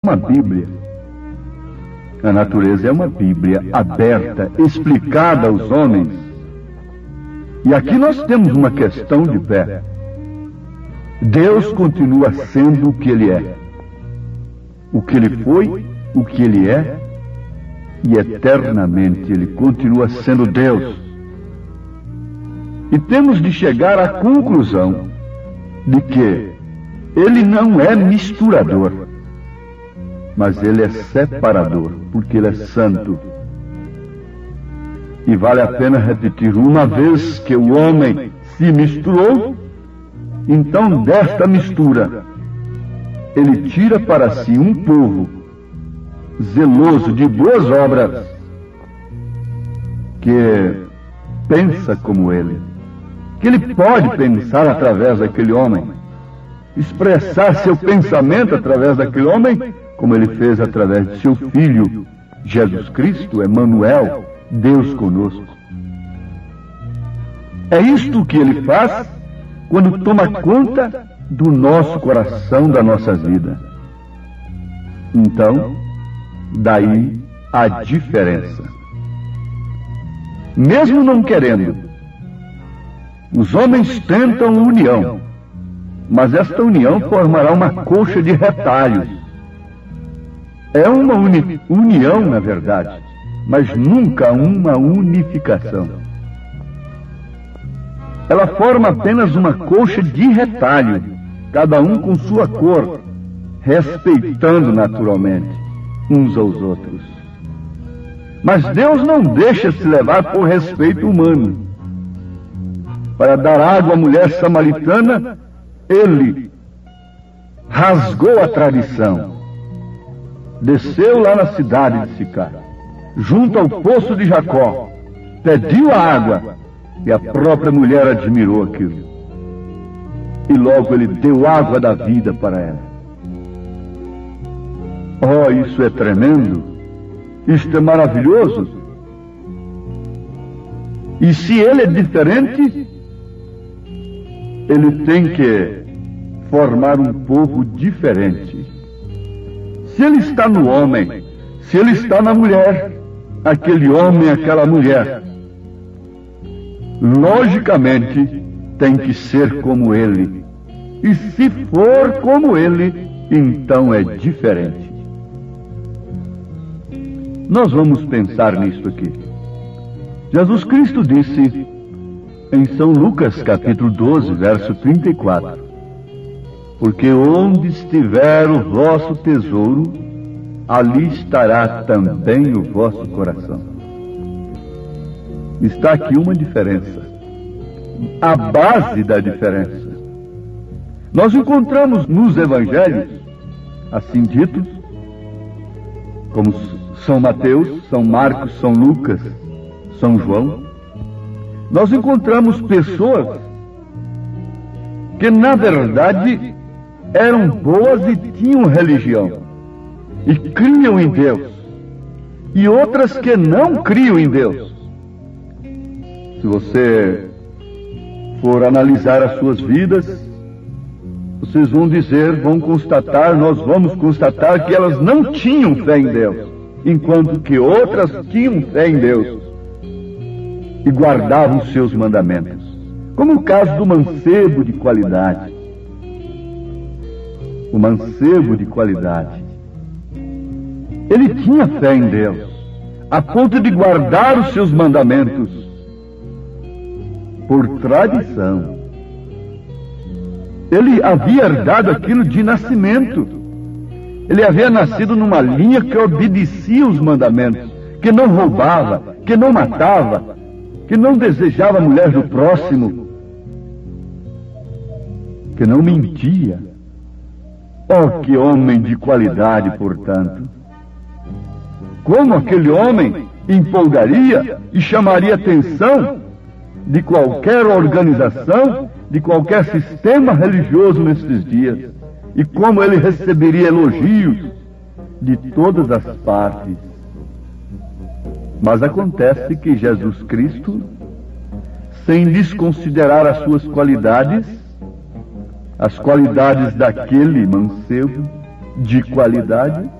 uma Bíblia. A natureza é uma Bíblia aberta, explicada aos homens. E aqui nós temos uma questão de fé. Deus continua sendo o que Ele é. O que Ele foi, o que Ele é, e eternamente Ele continua sendo Deus. E temos de chegar à conclusão de que Ele não é misturador, mas Ele é separador, porque Ele é santo. E vale a pena repetir, uma vez que o homem se misturou, então desta mistura, Ele tira para si um povo zeloso de boas obras, que pensa como Ele, que Ele pode pensar através daquele homem, expressar seu pensamento através daquele homem, como Ele fez através de seu Filho, Jesus Cristo, Emmanuel, Deus conosco. É isto que Ele faz quando toma conta do nosso coração, da nossa vida. Então, daí a diferença. Mesmo não querendo, os homens tentam união, mas esta união formará uma colcha de retalhos. É uma união, na verdade, mas nunca uma unificação. Ela forma apenas uma colcha de retalho, cada um com sua cor, respeitando naturalmente uns aos outros. Mas Deus não deixa se levar por respeito humano. Para dar água à mulher samaritana, Ele rasgou a tradição, desceu lá na cidade de Sicar, junto ao poço de Jacó, pediu a água, e a própria mulher admirou aquilo. E logo Ele deu água da vida para ela. Oh, isso é tremendo, isto é maravilhoso. E se Ele é diferente, Ele tem que formar um povo diferente. Se Ele está no homem, se Ele está na mulher, aquele homem, aquela mulher, logicamente tem que ser como Ele. E se for como Ele, então é diferente. Nós vamos pensar nisso aqui. Jesus Cristo disse em São Lucas capítulo 12, verso 34, porque onde estiver o vosso tesouro, ali estará também o vosso coração. Está aqui uma diferença, a base da diferença. Nós encontramos nos evangelhos, assim ditos, como São Mateus, São Marcos, São Lucas, São João, nós encontramos pessoas que na verdade eram boas e tinham religião, e criam em Deus, e outras que não criam em Deus. Se você for analisar as suas vidas, vocês nós vamos constatar que elas não tinham fé em Deus, enquanto que outras tinham fé em Deus e guardavam os seus mandamentos. Como o caso do mancebo de qualidade. O mancebo de qualidade. Ele tinha fé em Deus, a ponto de guardar os seus mandamentos por tradição. Ele havia herdado aquilo de nascimento. Ele havia nascido numa linha que obedecia os mandamentos, que não roubava, que não matava, que não desejava a mulher do próximo, que não mentia. Oh, que homem de qualidade, portanto! Como aquele homem empolgaria e chamaria atenção de qualquer organização, de qualquer sistema religioso nesses dias, e como ele receberia elogios de todas as partes. Mas acontece que Jesus Cristo, sem desconsiderar as suas qualidades, as qualidades daquele mancebo de qualidade,